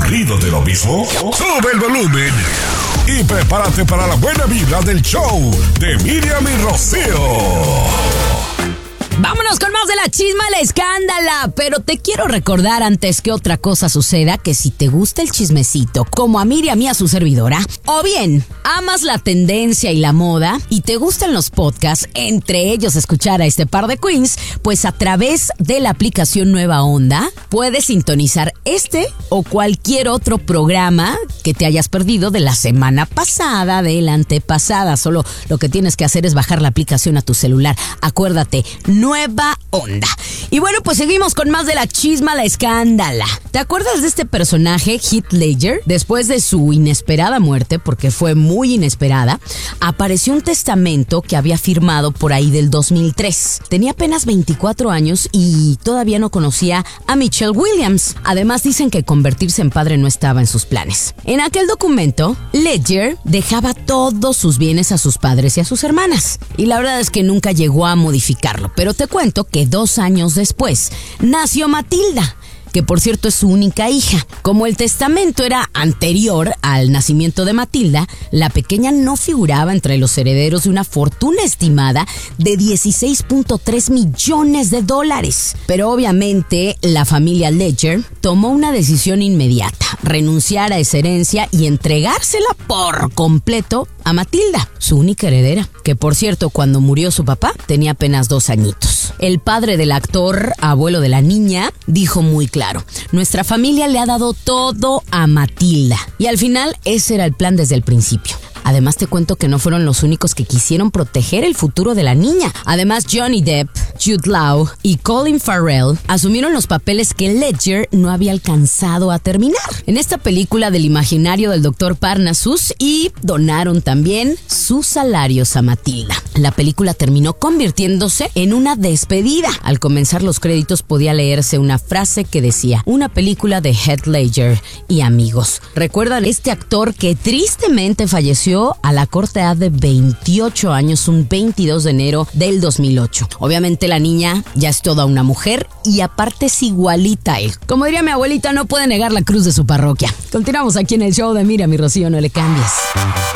¿Aburrido de lo mismo? Sube el volumen y prepárate para la buena vibra del show de Miriam y Rocío. Vámonos con más de la chisma, la escándala. Pero te quiero recordar antes que otra cosa suceda que si te gusta el chismecito, como a Miriam y a su servidora, o bien amas la tendencia y la moda y te gustan los podcasts, entre ellos escuchar a este par de queens, pues a través de la aplicación Nueva Onda puedes sintonizar este o cualquier otro programa que te hayas perdido de la semana pasada, de la antepasada. Solo lo que tienes que hacer es bajar la aplicación a tu celular. Acuérdate, Nueva Onda. Y bueno, pues seguimos con más de la chisma, la escándala. ¿Te acuerdas de este personaje, Heath Ledger? Después de su inesperada muerte, porque fue muy inesperada, apareció un testamento que había firmado por ahí del 2003. Tenía apenas 24 años y todavía no conocía a Michelle Williams. Además, dicen que convertirse en padre no estaba en sus planes. En aquel documento, Ledger dejaba todos sus bienes a sus padres y a sus hermanas. Y la verdad es que nunca llegó a modificarlo. Pero te cuento que 2 años después nació Matilda, que por cierto es su única hija. Como el testamento era anterior al nacimiento de Matilda, la pequeña no figuraba entre los herederos de una fortuna estimada de $16.3 millones. Pero obviamente la familia Ledger tomó una decisión inmediata: renunciar a esa herencia y entregársela por completo a Matilda, su única heredera, que por cierto cuando murió su papá tenía apenas 2 añitos. El padre del actor, abuelo de la niña, dijo muy claro: nuestra familia le ha dado todo a Matilda. Y al final ese era el plan desde el principio. Además te cuento que no fueron los únicos que quisieron proteger el futuro de la niña. Además, Johnny Depp, Jude Law y Colin Farrell asumieron los papeles que Ledger no había alcanzado a terminar en esta película del imaginario del Dr. Parnassus, y donaron también sus salarios a Matilda. La película terminó convirtiéndose en una despedida. Al comenzar los créditos podía leerse una frase que decía: una película de Heath Ledger y amigos. ¿Recuerdan este actor que tristemente falleció a la corta edad de 28 años un 22 de enero del 2008? Obviamente la niña ya es toda una mujer y aparte es igualita a él. Como diría mi abuelita, no puede negar la cruz de su parroquia. Continuamos aquí en el show de Miriam y Rocío, no le cambies.